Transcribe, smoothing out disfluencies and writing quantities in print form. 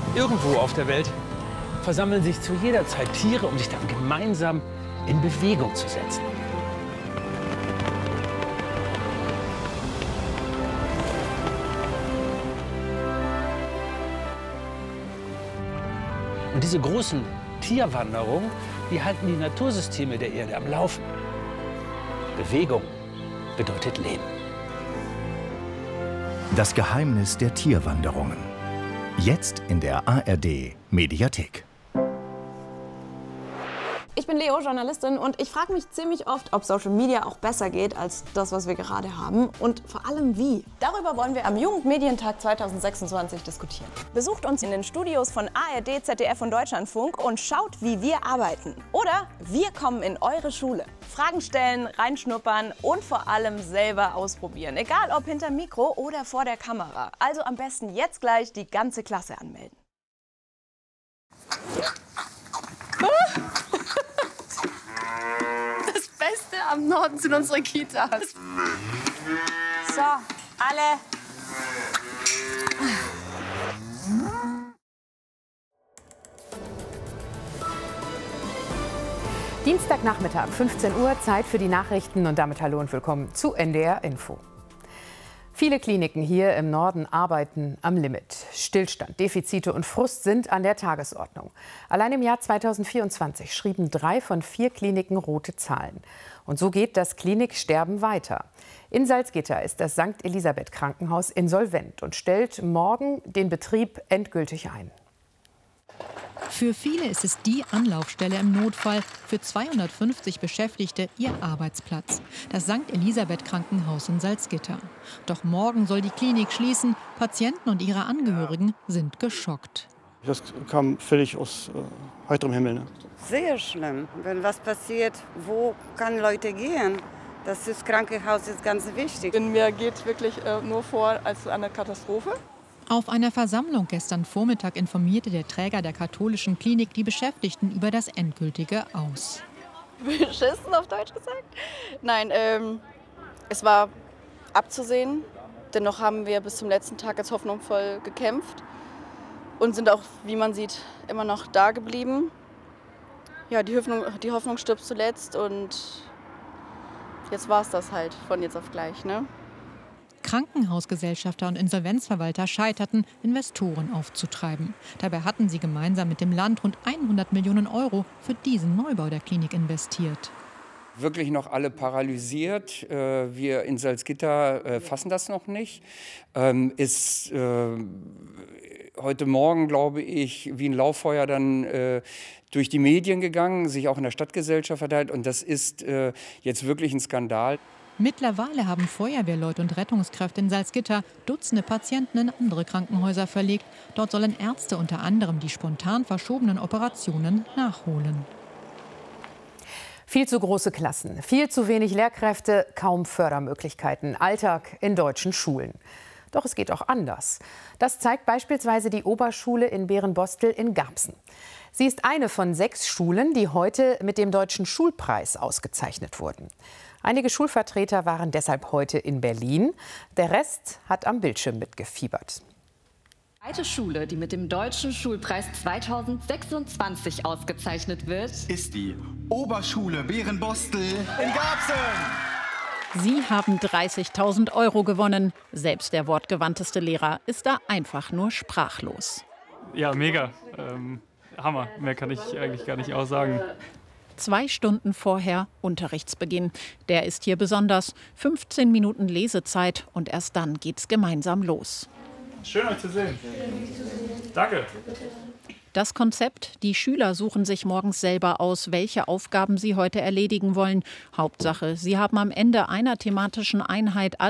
Irgendwo auf der Welt versammeln sich zu jeder Zeit Tiere, um sich dann gemeinsam in Bewegung zu setzen. Und diese großen Tierwanderungen, die halten die Natursysteme der Erde am Laufen. Bewegung bedeutet Leben. Das Geheimnis der Tierwanderungen. Jetzt in der ARD Mediathek. Ich bin Leo, Journalistin, und ich frage mich ziemlich oft, ob Social Media auch besser geht als das, was wir gerade haben, und vor allem wie. Darüber wollen wir am Jugendmedientag 2026 diskutieren. Besucht uns in den Studios von ARD, ZDF und Deutschlandfunk und schaut, wie wir arbeiten. Oder wir kommen in eure Schule. Fragen stellen, reinschnuppern und vor allem selber ausprobieren. Egal ob hinter Mikro oder vor der Kamera. Also am besten jetzt gleich die ganze Klasse anmelden. Das Beste am Norden sind unsere Kitas. So, alle. Dienstagnachmittag, 15 Uhr, Zeit für die Nachrichten und damit hallo und willkommen zu NDR Info. Viele Kliniken hier im Norden arbeiten am Limit. Stillstand, Defizite und Frust sind an der Tagesordnung. Allein im Jahr 2024 schrieben 3 von 4 Kliniken rote Zahlen. Und so geht das Kliniksterben weiter. In Salzgitter ist das St. Elisabeth Krankenhaus insolvent und stellt morgen den Betrieb endgültig ein. Für viele ist es die Anlaufstelle im Notfall, für 250 Beschäftigte ihr Arbeitsplatz. Das St. Elisabeth Krankenhaus in Salzgitter. Doch morgen soll die Klinik schließen. Patienten und ihre Angehörigen sind geschockt. Das kam völlig aus heiterem Himmel. Ne? Sehr schlimm. Wenn was passiert, wo kann Leute gehen? Das Krankenhaus ist ganz wichtig. In mir geht wirklich nur vor als eine Katastrophe. Auf einer Versammlung gestern Vormittag informierte der Träger der katholischen Klinik die Beschäftigten über das endgültige Aus. Beschissen auf Deutsch gesagt? Nein, es war abzusehen. Dennoch haben wir bis zum letzten Tag jetzt hoffnungsvoll gekämpft und sind auch, wie man sieht, immer noch da geblieben. Ja, die Hoffnung stirbt zuletzt und jetzt war es das halt von jetzt auf gleich, ne? Krankenhausgesellschafter und Insolvenzverwalter scheiterten, Investoren aufzutreiben. Dabei hatten sie gemeinsam mit dem Land rund 100 Millionen Euro für diesen Neubau der Klinik investiert. Wirklich noch alle paralysiert. Wir in Salzgitter fassen das noch nicht. Ist heute Morgen, glaube ich, wie ein Lauffeuer dann durch die Medien gegangen, sich auch in der Stadtgesellschaft verteilt. Und das ist jetzt wirklich ein Skandal. Mittlerweile haben Feuerwehrleute und Rettungskräfte in Salzgitter Dutzende Patienten in andere Krankenhäuser verlegt. Dort sollen Ärzte unter anderem die spontan verschobenen Operationen nachholen. Viel zu große Klassen, viel zu wenig Lehrkräfte, kaum Fördermöglichkeiten. Alltag in deutschen Schulen. Doch es geht auch anders. Das zeigt beispielsweise die Oberschule in Berenbostel in Garbsen. Sie ist eine von 6 Schulen, die heute mit dem Deutschen Schulpreis ausgezeichnet wurden. Einige Schulvertreter waren deshalb heute in Berlin. Der Rest hat am Bildschirm mitgefiebert. Die zweite Schule, die mit dem Deutschen Schulpreis 2026 ausgezeichnet wird, ist die Oberschule Berenbostel in Garbsen. Sie haben 30.000 € gewonnen. Selbst der wortgewandteste Lehrer ist da einfach nur sprachlos. Ja, mega. Hammer. Mehr kann ich eigentlich gar nicht aussagen. 2 Stunden vorher Unterrichtsbeginn. Der ist hier besonders. 15 Minuten Lesezeit und erst dann geht's gemeinsam los. Schön, euch zu sehen. Danke. Das Konzept: Die Schüler suchen sich morgens selber aus, welche Aufgaben sie heute erledigen wollen. Hauptsache, sie haben am Ende einer thematischen Einheit